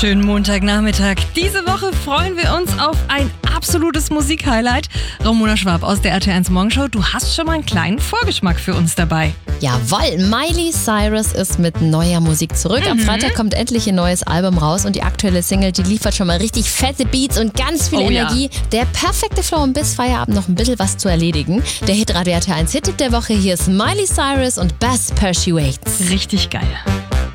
wunderschönen Montagnachmittag. Diese Woche freuen wir uns auf ein absolutes Musikhighlight. Ramona Schwab aus der RT1 Morgenshow, du hast schon mal einen kleinen Vorgeschmack für uns dabei. Jawohl, Miley Cyrus ist mit neuer Musik zurück. Am Freitag kommt endlich ihr neues Album raus und die aktuelle Single, die liefert schon mal richtig fette Beats und ganz viel Energie. Ja. Der perfekte Flow, um bis Feierabend noch ein bisschen was zu erledigen. Der Hitradio RT1 Hit-Tipp der Woche, hier ist Miley Cyrus und Best Persuades. Richtig geil.